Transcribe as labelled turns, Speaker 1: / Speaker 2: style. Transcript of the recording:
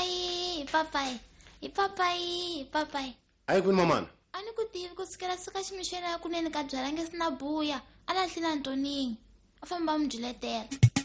Speaker 1: papai.
Speaker 2: Hayi kuni mamana.
Speaker 1: A ni ku tivi kusukela suka ximixweni ya kunene ka byala nge sina buya a lahlile Antoningi a famba a mi byiletela.